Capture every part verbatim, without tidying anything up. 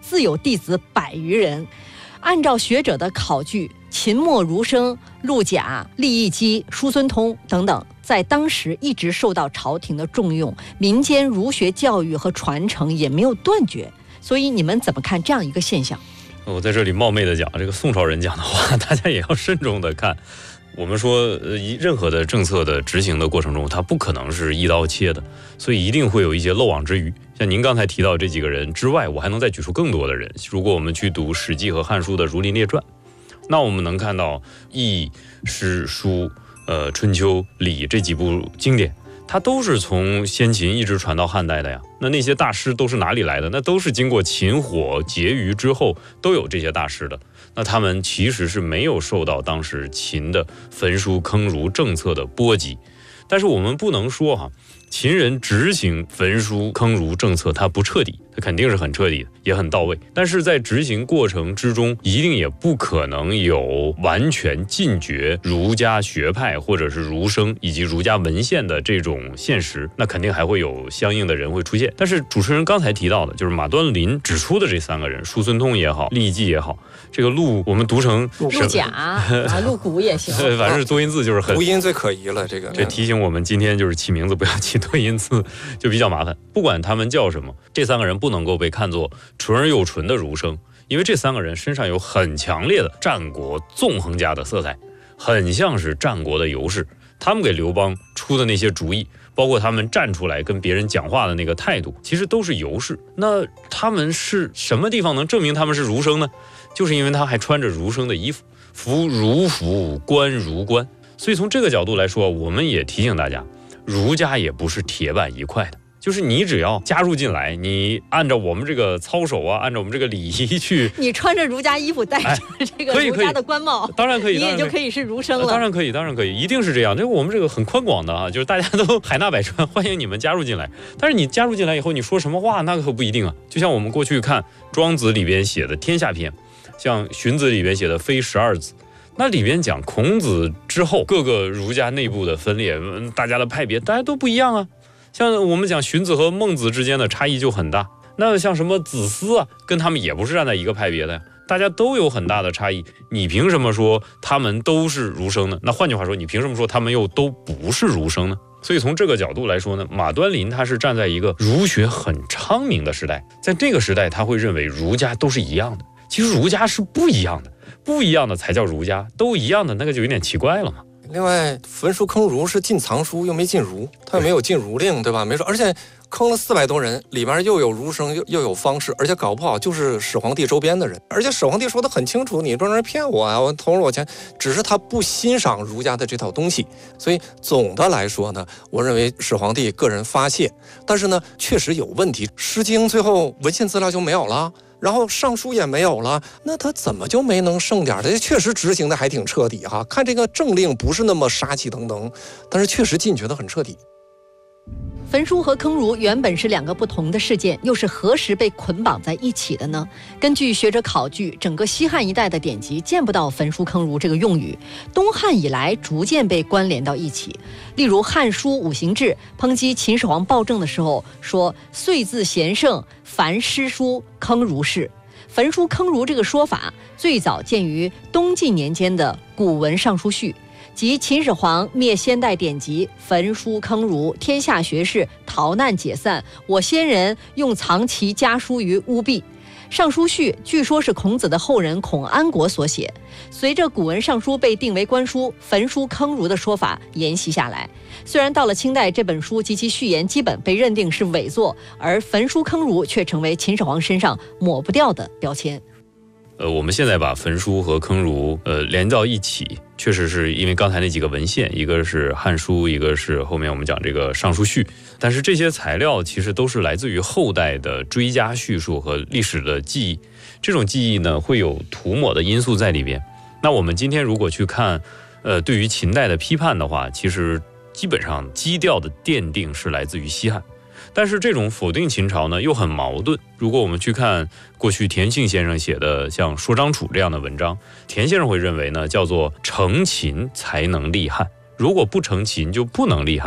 自有弟子百余人。按照学者的考据，秦末儒生陆贾、厉义基、叔孙通等等，在当时一直受到朝廷的重用，民间儒学教育和传承也没有断绝。所以你们怎么看这样一个现象？ 我在这里冒昧的讲，这个宋朝人讲的话，大家也要慎重的看。我们说，呃，任何的政策的执行的过程中，它不可能是一刀切的，所以一定会有一些漏网之鱼。像您刚才提到这几个人之外，我还能再举出更多的人。如果我们去读《史记》和《汉书》的《儒林列传》，那我们能看到《易》《诗》《书》呃《春秋》《礼》这几部经典，它都是从先秦一直传到汉代的呀。那那些大师都是哪里来的？那都是经过秦火结余之后，都有这些大师的。那他们其实是没有受到当时秦的焚书坑儒政策的波及，但是我们不能说哈，秦人执行焚书坑儒政策它不彻底，它肯定是很彻底的，也很到位，但是在执行过程之中，一定也不可能有完全禁绝儒家学派或者是儒生以及儒家文献的这种现实，那肯定还会有相应的人会出现。但是主持人刚才提到的，就是马端林指出的这三个人，叔孙通也好，厉记也好，这个陆我们读成陆贾啊，陆贾也行， 反正是多音字就是很读音最可疑了。这个这提醒我们今天就是起名字不要起多音字，就比较麻烦。不管他们叫什么，这三个人不能够被看作纯而又纯的儒生，因为这三个人身上有很强烈的战国纵横家的色彩，很像是战国的游士。他们给刘邦出的那些主意，包括他们站出来跟别人讲话的那个态度，其实都是游士。那他们是什么地方能证明他们是儒生呢？就是因为他还穿着儒生的衣服，服儒服，冠儒冠。所以从这个角度来说，我们也提醒大家，儒家也不是铁板一块的，就是你只要加入进来，你按照我们这个操守啊，按照我们这个礼仪去， 你穿着儒家衣服，戴着这个儒家的冠帽， 当然可以， 你也就可以是儒生了。 当然可以，当然可以，一定是这样。因为我们这个很宽广的啊，就是大家都海纳百川，欢迎你们加入进来。但是你加入进来以后，你说什么话，那可不一定啊。就像我们过去看《庄子》里边写的天下篇，像《荀子》里边写的非十二子。那里边讲孔子之后各个儒家内部的分裂，大家的派别大家都不一样啊。像我们讲荀子和孟子之间的差异就很大，那像什么子思啊，跟他们也不是站在一个派别的呀，大家都有很大的差异。你凭什么说他们都是儒生呢？那换句话说，你凭什么说他们又都不是儒生呢？所以从这个角度来说呢，马端林他是站在一个儒学很昌明的时代，在这个时代他会认为儒家都是一样的。其实儒家是不一样的，不一样的才叫儒家，都一样的那个就有点奇怪了嘛。 另外，焚书坑儒是禁藏书，又没禁儒，他也没有禁儒令，对吧？没说，而且坑了四百多人，里边又有儒生，又又有方士，而且搞不好就是始皇帝周边的人。而且始皇帝说得很清楚，你这人骗我啊，我投了我钱，只是他不欣赏儒家的这套东西。所以总的来说呢，我认为始皇帝个人发泄，但是呢，确实有问题。《诗经》最后文献资料就没有了。然后尚书也没有了，那他怎么就没能剩点？他确实执行的还挺彻底哈。看这个政令不是那么杀气腾腾，但是确实禁绝的很彻底。 焚书和坑儒原本是两个不同的事件，又是何时被捆绑在一起的呢？根据学者考据，整个西汉一代的典籍见不到焚书坑儒这个用语，东汉以来逐渐被关联到一起。例如《汉书·五行志》抨击秦始皇暴政的时候说：“岁自贤圣，凡诗书坑儒士。”焚书坑儒这个说法最早见于东晋年间的《古文尚书序》，即秦始皇灭先代典籍，焚书坑儒，天下学士逃难解散，我先人用藏其家书于屋壁。尚书序据说是孔子的后人孔安国所写，随着古文尚书被定为官书，焚书坑儒的说法沿袭下来。虽然到了清代，这本书及其序言基本被认定是伪作，而焚书坑儒却成为秦始皇身上抹不掉的标签。 呃，我们现在把焚书和坑儒呃连到一起，确实是因为刚才那几个文献，一个是《汉书》，一个是后面我们讲这个《尚书序》，但是这些材料其实都是来自于后代的追加叙述和历史的记忆，这种记忆呢会有涂抹的因素在里边。那我们今天如果去看，呃，对于秦代的批判的话，其实基本上基调的奠定是来自于西汉。但是这种否定秦朝呢又很矛盾。如果我们去看过去田庆先生写的像《说张楚》这样的文章，田先生会认为呢叫做成秦才能立汉，如果不成秦就不能立汉。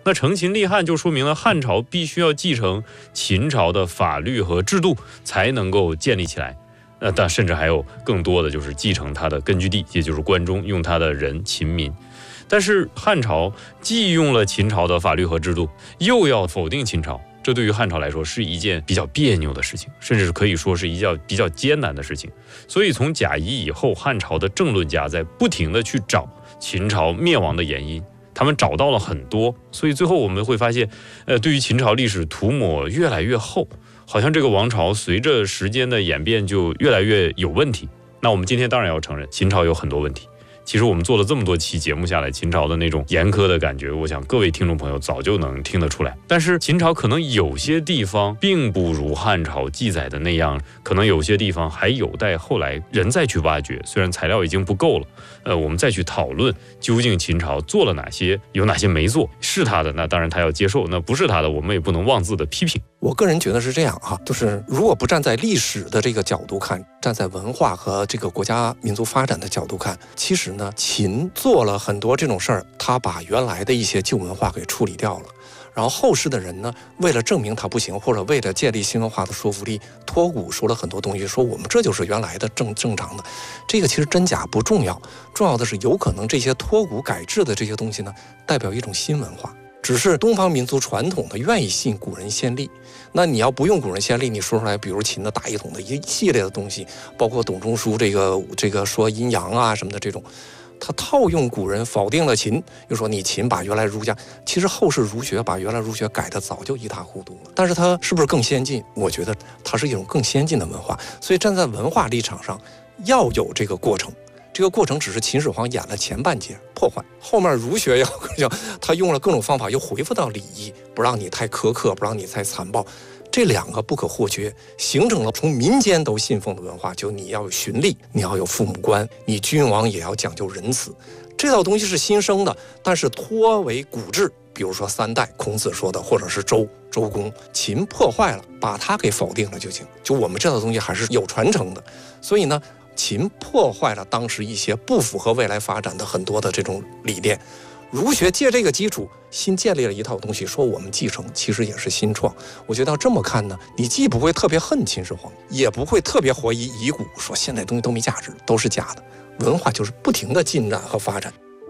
那承秦立汉就说明了汉朝必须要继承秦朝的法律和制度才能够建立起来。那但甚至还有更多的就是继承它的根据地，也就是关中，用它的人秦民。但是汉朝既用了秦朝的法律和制度，又要否定秦朝，这对于汉朝来说是一件比较别扭的事情，甚至可以说是一件比较艰难的事情。所以从贾谊以后，汉朝的政论家在不停地去找秦朝灭亡的原因，他们找到了很多，所以最后我们会发现，呃，对于秦朝历史涂抹越来越厚，好像这个王朝随着时间的演变就越来越有问题。那我们今天当然要承认，秦朝有很多问题。其实我们做了这么多期节目下来，秦朝的那种严苛的感觉，我想各位听众朋友早就能听得出来。但是秦朝可能有些地方并不如汉朝记载的那样，可能有些地方还有待后来人再去挖掘。虽然材料已经不够了，呃，我们再去讨论究竟秦朝做了哪些，有哪些没做，是他的，那当然他要接受；那不是他的，我们也不能妄自的批评。 我个人觉得是这样啊，就是如果不站在历史的这个角度看，站在文化和这个国家民族发展的角度看，其实呢，秦做了很多这种事儿，他把原来的一些旧文化给处理掉了。然后后世的人呢，为了证明他不行，或者为了建立新文化的说服力，脱骨说了很多东西，说我们这就是原来的正正常的。这个其实真假不重要，重要的是有可能这些脱骨改制的这些东西呢，代表一种新文化。只是东方民族传统的愿意信古人先例，那你要不用古人先例，你说出来，比如秦的大一统的一系列的东西，包括董仲舒这个这个说阴阳啊什么的这种，他套用古人否定了秦，又说你秦把原来儒家，其实后世儒学把原来儒学改得早就一塌糊涂了。但是它是不是更先进？我觉得它是一种更先进的文化，所以站在文化立场上要有这个过程。这个过程只是秦始皇演了前半截破坏，后面儒学要他用了各种方法又恢复到礼仪，不让你太苛刻，不让你太残暴，这两个不可或缺，形成了从民间都信奉的文化，就你要有循例，你要有父母官，你君王也要讲究仁慈。这套东西是新生的，但是托为古制，比如说三代孔子说的，或者是周周公，秦破坏了，把它给否定了就行。就我们这套东西还是有传承的，所以呢，秦破坏了当时一些不符合未来发展的很多的这种理念，儒学借这个基础新建立了一套东西，说我们继承，其实也是新创。我觉得要这么看呢，你既不会特别恨秦始皇，也不会特别怀疑遗骨，说现在东西都没价值，都是假的。文化就是不停的进展和发展。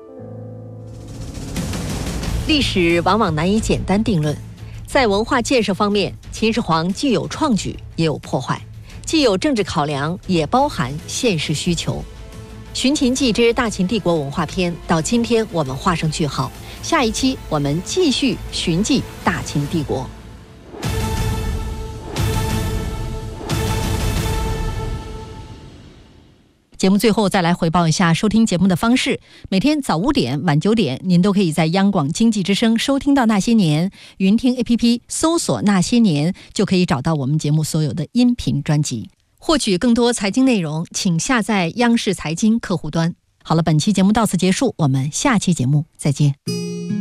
历史往往难以简单定论，在文化建设方面，秦始皇既有创举，也有破坏。既有政治考量，也包含现实需求。《寻秦记之大秦帝国文化篇》到今天我们画上句号，下一期我们继续寻迹大秦帝国。节目最后再来回报一下收听节目的方式，每天早五点晚九点您都可以在央广经济之声收听到那些年，云听 A P P 搜索那些年就可以找到我们节目所有的音频专辑。获取更多财经内容请下载央视财经客户端。好了，本期节目到此结束，我们下期节目再见。